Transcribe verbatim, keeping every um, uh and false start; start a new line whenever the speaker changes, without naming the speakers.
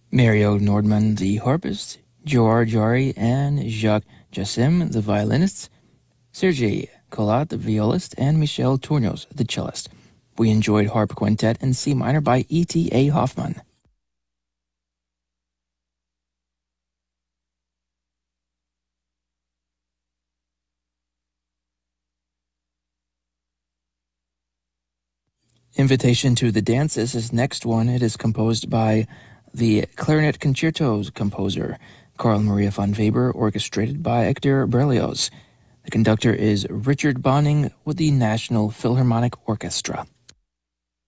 Mario Nordman, the harpist, Gerard Jarry and Jacques Jassim, the violinists, Sergei Collat, the violist, and Michel Tournos, the cellist. We enjoyed Harp Quintet in C minor by E T A Hoffmann. Invitation to the Dance is his next one. It is composed by the Clarinet Concertos composer, Carl Maria von Weber, orchestrated by Hector Berlioz. The conductor is Richard Bonning with the National Philharmonic Orchestra.